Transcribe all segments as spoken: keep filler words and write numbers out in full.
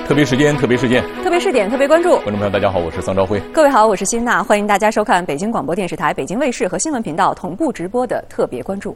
特别时间，特别事件， 特别试点，特别关注。 观众朋友，大家好，我是桑昭辉。 各位好，我是辛娜，欢迎大家收看北京广播电视台、北京卫视和新闻频道同步直播的特别关注。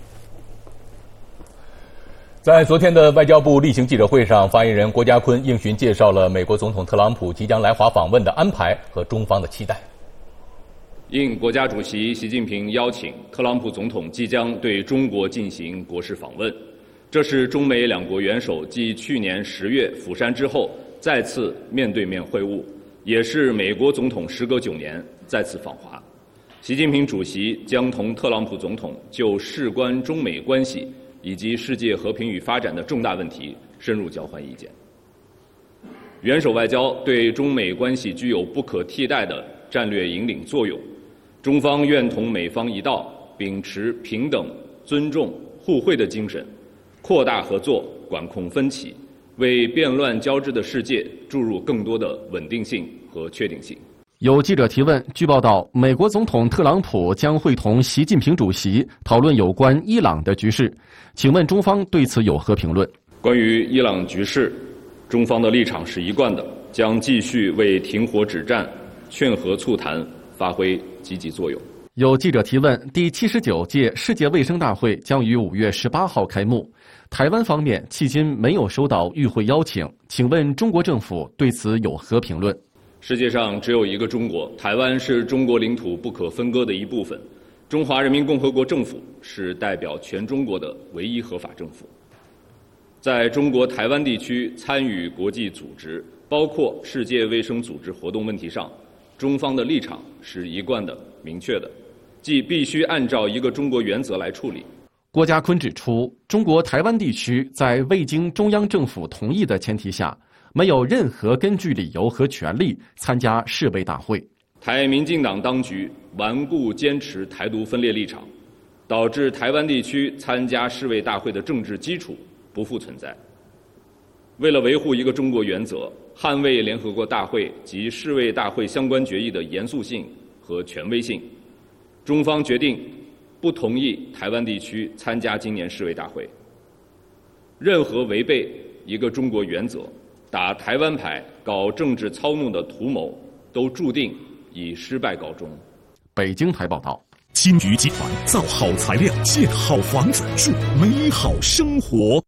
在昨天的外交部例行记者会上，发言人郭家坤应询介绍了美国总统特朗普即将来华访问的安排和中方的期待。 应国家主席习近平邀请，特朗普总统即将对中国进行国事访问。这是中美两国元首继去年十月釜山之后再次面对面会晤，也是美国总统时隔九年再次访华。习近平主席将同特朗普总统就事关中美关系以及世界和平与发展的重大问题深入交换意见。元首外交对中美关系具有不可替代的战略引领作用，中方愿同美方一道，秉持平等、尊重、互惠的精神，扩大合作，管控分歧，为变乱交织的世界注入更多的稳定性和确定性。 有记者提问，据报道，美国总统特朗普将会同习近平主席讨论有关伊朗的局势，请问中方对此有何评论？ 关于伊朗局势，中方的立场是一贯的，将继续为停火止战、劝和促谈发挥积极作用。 有记者提问，第七十九届世界卫生大会将于五月十八号开幕，台湾方面迄今没有收到与会邀请，请问中国政府对此有何评论？ 世界上只有一个中国，台湾是中国领土不可分割的一部分。中华人民共和国政府是代表全中国的唯一合法政府。在中国台湾地区参与国际组织，包括世界卫生组织活动问题上，中方的立场是一贯的、明确的，即必须按照一个中国原则来处理。 郭家坤指出，中国台湾地区在未经中央政府同意的前提下，没有任何根据理由和权利参加世卫大会。 台民进党当局顽固坚持台独分裂立场，导致台湾地区参加世卫大会的政治基础不复存在。为了维护一个中国原则，捍卫联合国大会及世卫大会相关决议的严肃性和权威性，中方决定不同意台湾地区参加今年世卫大会。任何违背一个中国原则、打台湾牌、搞政治操弄的图谋，都注定以失败告终。 北京台报道， 金鱼集团造好材料，建好房子，树美好生活。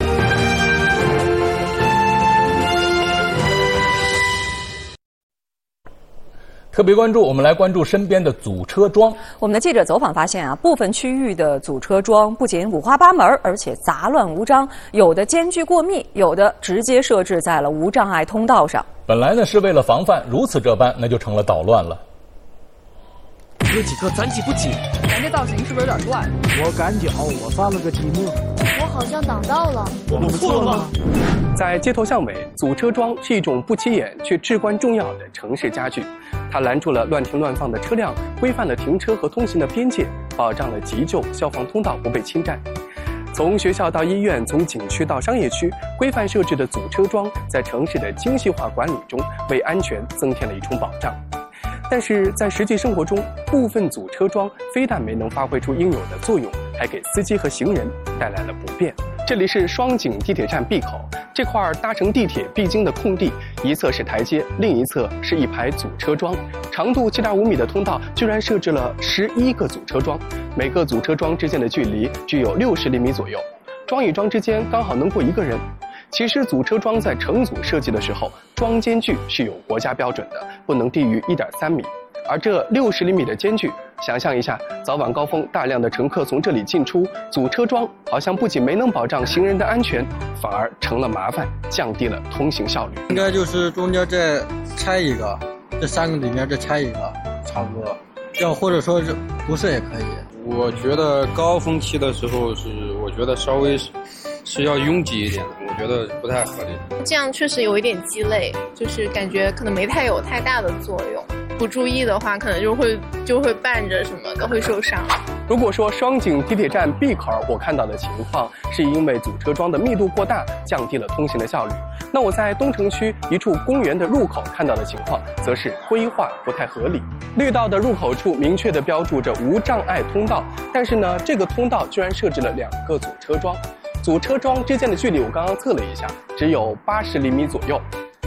特别关注，我们来关注身边的阻车桩。 我们的记者走访发现啊，部分区域的阻车桩不仅五花八门，而且杂乱无章，有的间距过密，有的直接设置在了无障碍通道上。 本来呢是为了防范，如此这般，那就成了捣乱了。 这几个攒起不起， 咱这造型是不是有点乱？ 我赶脚，我犯了个寂寞。 我好像挡道了。 我们错了吗？ 在街头巷尾，阻车桩是一种不起眼却至关重要的城市家具。它拦住了乱停乱放的车辆，规范了停车和通行的边界，保障了急救、消防通道不被侵占。从学校到医院，从景区到商业区，规范设置的阻车桩在城市的精细化管理中，为安全增添了一重保障。但是在实际生活中，部分阻车桩非但没能发挥出应有的作用，还给司机和行人带来了不便。这里是双井地铁站 B 口，这块搭乘地铁必经的空地，一侧是台阶，另一侧是一排阻车桩。长度 七点五米的通道居然设置了十一个阻车桩，每个阻车桩之间的距离具有六十厘米左右，桩与桩之间刚好能过一个人。其实阻车桩在成组设计的时候，桩间距是有国家标准的，不能低于 一点三米。而这六十厘米的间距，想象一下，早晚高峰大量的乘客从这里进出，阻车桩好像不仅没能保障行人的安全，反而成了麻烦，降低了通行效率。 应该就是中间再拆一个，这三个里面再拆一个，差不多。要或者说是不是也可以？ 我觉得高峰期的时候是，我觉得稍微是是要拥挤一点的，我觉得不太合理。 这样确实有一点鸡肋，就是感觉可能没太有太大的作用。不注意的话，可能就会就会绊着什么的，会受伤。 如果说双井地铁站 B 口我看到的情况是因为阻车桩的密度过大，降低了通行的效率，那我在东城区一处公园的入口看到的情况，则是规划不太合理。绿道的入口处明确地标注着无障碍通道，但是呢，这个通道居然设置了两个阻车桩，阻车桩之间的距离我刚刚测了一下，只有八十厘米左右。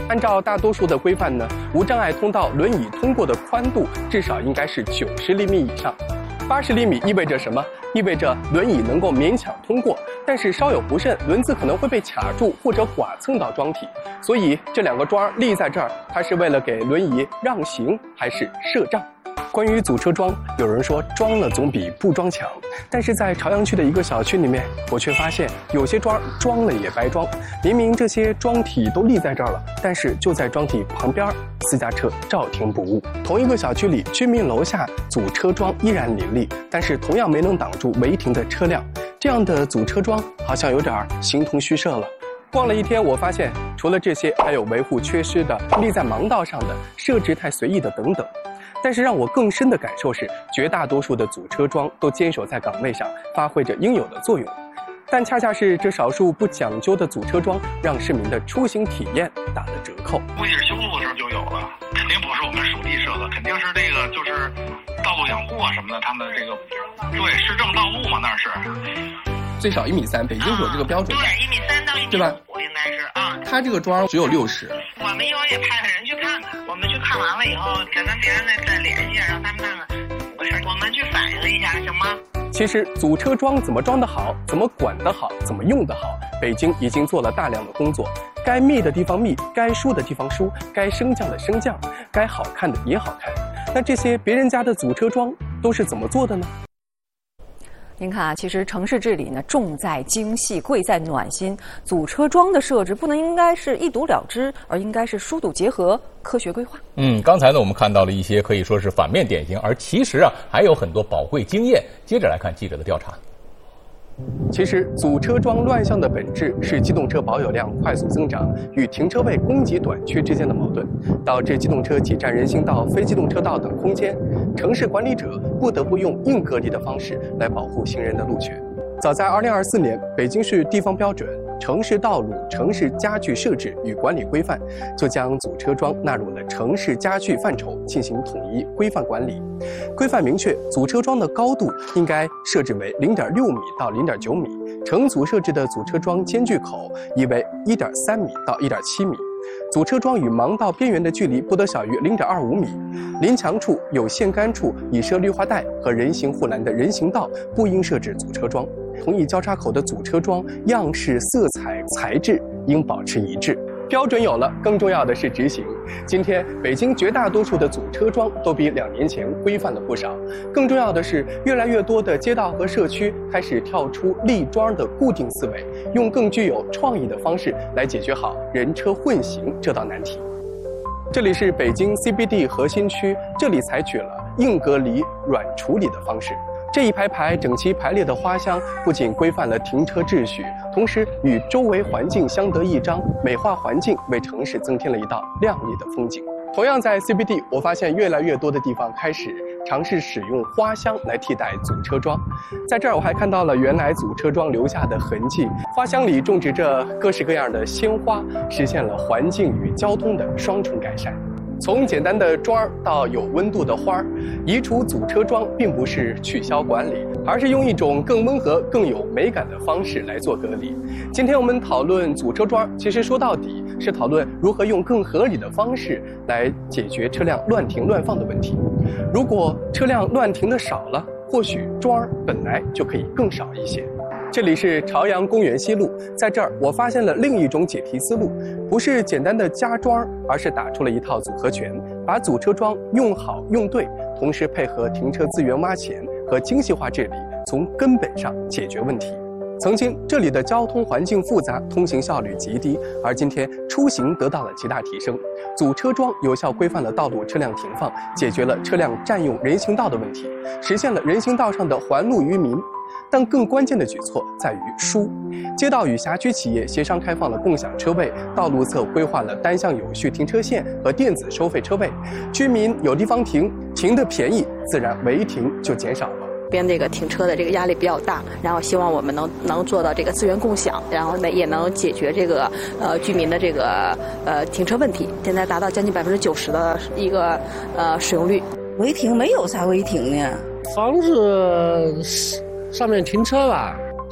按照大多数的规范呢，无障碍通道轮椅通过的宽度至少应该是九十厘米以上。八十厘米意味着什么？意味着轮椅能够勉强通过，但是稍有不慎，轮子可能会被卡住或者剐蹭到桩体。所以这两个桩立在这儿，它是为了给轮椅让行还是设障？关于阻车桩，有人说装了总比不装强，但是在朝阳区的一个小区里面，我却发现有些桩装了也白装。明明这些桩体都立在这儿了，但是就在桩体旁边，私家车照停不误。同一个小区里，居民楼下阻车桩依然林立，但是同样没能挡住违停的车辆。这样的阻车桩好像有点形同虚设了。逛了一天，我发现除了这些，还有维护缺失的、立在盲道上的、设置太随意的等等。但是让我更深的感受是，绝大多数的阻车桩都坚守在岗位上，发挥着应有的作用。但恰恰是这少数不讲究的阻车桩，让市民的出行体验打了折扣。 估计是修路的时候就有了，肯定不是我们属地设的，肯定是这个就是道路养护啊什么的，他们的这个对市政道路嘛，那是最少一米三，北京有这个标准， 对，一米三到一米对吧？ 五应该是啊。 它这个桩只有六十。 我们一会儿也派个人去看看，我们去看完了以后，再跟别人再再联系，让他们看看怎么回事，我们去反映一下，行吗？ 其实阻车桩怎么装得好，怎么管得好，怎么用得好，北京已经做了大量的工作。该密的地方密，该疏的地方疏，该升降的升降，该好看的也好看。那这些别人家的阻车桩都是怎么做的呢？ 您看啊，其实城市治理呢，重在精细，贵在暖心。阻车桩的设置不能应该是一堵了之，而应该是疏堵结合，科学规划。 嗯，刚才呢，我们看到了一些可以说是反面典型，而其实啊，还有很多宝贵经验。接着来看记者的调查。 其实，阻车桩乱象的本质是机动车保有量快速增长与停车位供给短缺之间的矛盾，导致机动车挤占人行道、非机动车道等空间，城市管理者不得不用硬隔离的方式来保护行人的路权。早在二零二四年，北京市地方标准《城市道路城市家具设置与管理规范》就将阻车桩纳入了城市家具范畴进行统一规范管理。规范明确，阻车桩的高度应该设置为零点六米到零点九米，成组设置的阻车桩间距口宜为一点三米到一点七米。阻车桩与盲道边缘的距离不得小于零点二五米，临墙处有线杆处已设绿化带和人行护栏的人行道不应设置阻车桩。同一交叉口的阻车桩样式、色彩、材质应保持一致。标准有了，更重要的是执行。今天，北京绝大多数的阻车桩都比两年前规范了不少。更重要的是，越来越多的街道和社区开始跳出立桩的固定思维，用更具有创意的方式来解决好人车混行这道难题。这里是北京 C B D 核心区，这里采取了硬隔离、软处理的方式。这一排排整齐排列的花箱，不仅规范了停车秩序，同时与周围环境相得益彰，美化环境，为城市增添了一道亮丽的风景。同样在 C B D， 我发现越来越多的地方开始尝试使用花箱来替代阻车桩。在这儿我还看到了原来阻车桩留下的痕迹，花箱里种植着各式各样的鲜花，实现了环境与交通的双重改善。从简单的桩到有温度的花儿，移除阻车桩并不是取消管理，而是用一种更温和、更有美感的方式来做隔离。今天我们讨论阻车桩，其实说到底是讨论如何用更合理的方式来解决车辆乱停乱放的问题。如果车辆乱停的少了，或许桩本来就可以更少一些。这里是朝阳公园西路，在这儿我发现了另一种解题思路，不是简单的加桩，而是打出了一套组合拳，把阻车桩用好用对，同时配合停车资源挖潜和精细化治理，从根本上解决问题。曾经这里的交通环境复杂，通行效率极低，而今天出行得到了极大提升。阻车桩有效规范了道路车辆停放，解决了车辆占用人行道的问题，实现了人行道上的还路于民。但更关键的举措在于疏，街道与辖区企业协商开放了共享车位，道路侧规划了单向有序停车线和电子收费车位，居民有地方停，停得便宜，自然违停就减少了。 边这个停车的这个压力比较大，然后希望我们能能做到这个资源共享，然后呢也能解决这个呃居民的这个呃停车问题，现在达到将近百分之九十的一个呃使用率。 违停没有啥违停呢， 防止上面停车吧，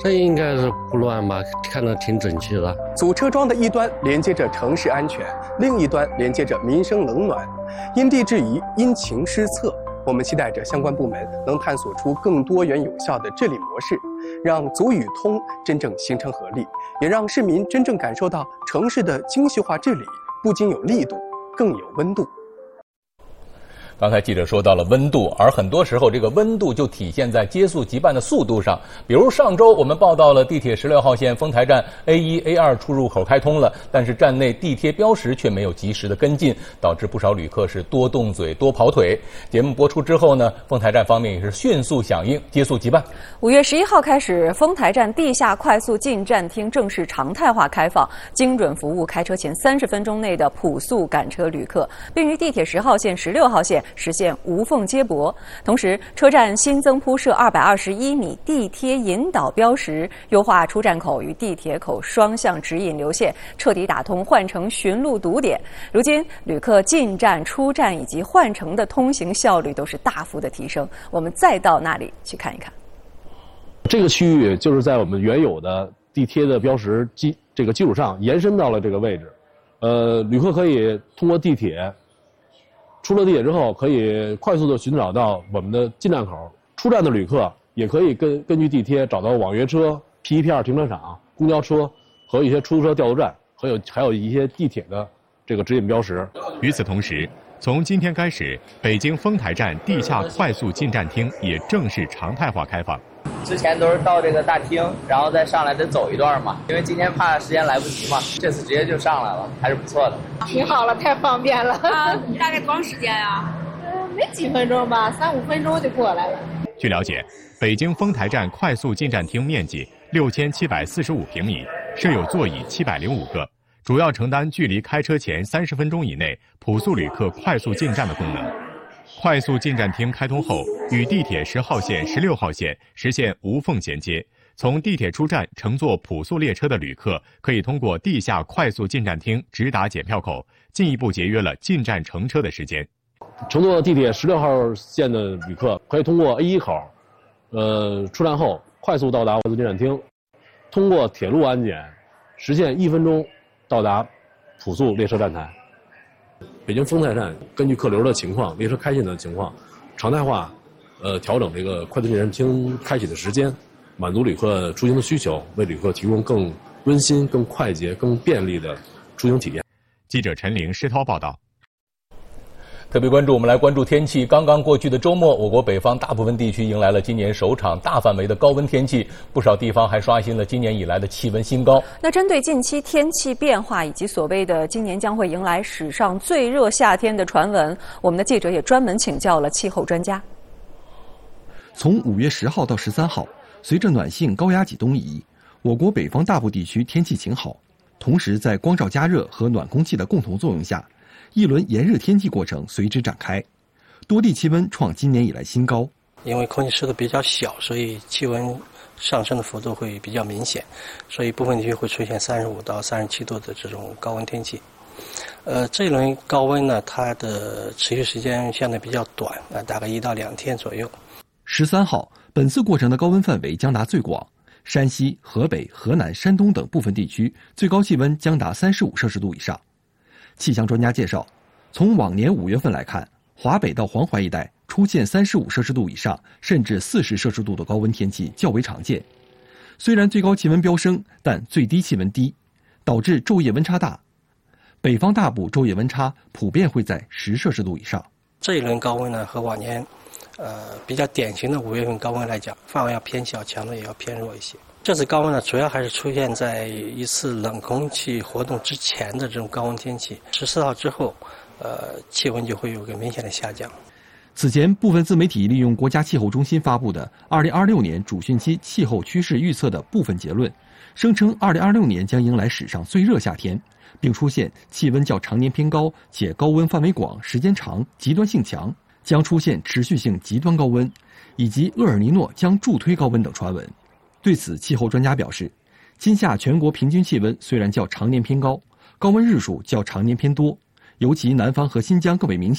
这应该是不乱吧，看着挺整齐的。 组车桩的一端连接着城市安全，另一端连接着民生冷暖，因地制宜，因情施策。我们期待着相关部门能探索出更多元有效的治理模式，让组与通真正形成合力，也让市民真正感受到城市的精细化治理不仅有力度，更有温度。 刚才记者说到了温度，而很多时候这个温度就体现在接速即办的速度上。比如上周我们报道了地铁十六号线丰台站 A 一 A 二 出入口开通了，但是站内地贴标识却没有及时的跟进，导致不少旅客是多动嘴多跑腿。节目播出之后呢，丰台站方面也是迅速响应，接速即办。 五月十一号开始，丰台站地下快速进站厅正式常态化开放，精准服务开车前三十分钟内的普速赶车旅客，并于地铁十号线、十六号线实现无缝接驳。同时，车站新增铺设二百二十一米地贴引导标识，优化出站口与地铁口双向指引流线，彻底打通换乘寻路堵点。如今，旅客进站、出站以及换乘的通行效率都是大幅的提升。我们再到那里去看一看。 这个区域就是在我们原有的地贴的标识基这个基础上延伸到了这个位置。呃，旅客可以通过地铁。出了地铁之后，可以快速的寻找到我们的进站口；出站的旅客也可以根根据地贴找到网约车、P 一 P 二停车场、公交车和一些出租车调度站，还有还有一些地铁的这个指引标识。 与此同时，从今天开始，北京丰台站地下快速进站厅也正式常态化开放。 之前都是到这个大厅，然后再上来得走一段嘛，因为今天怕时间来不及嘛，这次直接就上来了，还是不错的。 挺好了，太方便了。 啊，大概多长时间呀？ 呃，没几分钟吧，三五分钟就过来了。 据了解，北京丰台站快速进站厅面积六千七百四十五平米，设有座椅七百零五个，主要承担距离开车前三十分钟以内普速旅客快速进站的功能。快速进站厅开通后，与地铁十号线、十六号线实现无缝衔接。从地铁出站乘坐普速列车的旅客，可以通过地下快速进站厅直达检票口，进一步节约了进站乘车的时间。 乘坐地铁十六号线的旅客可以通过 A 一 口，呃，出站后快速到达快速进站厅，通过铁路安检，实现一分钟到达普速列车站台。北京丰台站根据客流的情况、列车开进的情况，常态化，呃，调整这个快速进站厅开启的时间，满足旅客出行的需求，为旅客提供更温馨、更快捷、更便利的出行体验。 记者陈玲、施涛报道。 特别关注，我们来关注天气。刚刚过去的周末，我国北方大部分地区迎来了今年首场大范围的高温天气，不少地方还刷新了今年以来的气温新高。 那针对近期天气变化以及所谓的今年将会迎来史上最热夏天的传闻，我们的记者也专门请教了气候专家。 从五月十号到十三号，随着暖性高压脊东移，我国北方大部地区天气晴好，同时在光照加热和暖空气的共同作用下，一轮炎热天气过程随之展开，多地气温创今年以来新高。 因为空气湿度比较小，所以气温上升的幅度会比较明显，所以部分地区会出现三十五到三十七度的这种高温天气。呃，这一轮高温呢，它的持续时间相对比较短，呃，大概一到两天左右。 十三号，本次过程的高温范围将达最广，山西、河北、河南、山东等部分地区最高气温将达三十五摄氏度以上。气象专家介绍，从往年五月份来看，华北到黄淮一带出现三十五摄氏度以上甚至四十摄氏度的高温天气较为常见。虽然最高气温飙升，但最低气温低，导致昼夜温差大。北方大部昼夜温差普遍会在十摄氏度以上。 这一轮高温呢，和往年呃比较典型的五月份高温来讲，范围要偏小，强度也要偏弱一些。这次高温呢，主要还是出现在一次冷空气活动之前的这种高温天气。十四号之后，呃，气温就会有个明显的下降。 此前，部分自媒体利用国家气候中心发布的二零二六年主汛期气候趋势预测的部分结论，声称二零二六年将迎来史上最热夏天，并出现气温较常年偏高且高温范围广、时间长、极端性强，将出现持续性极端高温，以及厄尔尼诺将助推高温等传闻。对此，气候专家表示，今夏全国平均气温虽然较常年偏高，高温日数较常年偏多，尤其南方和新疆更为明显。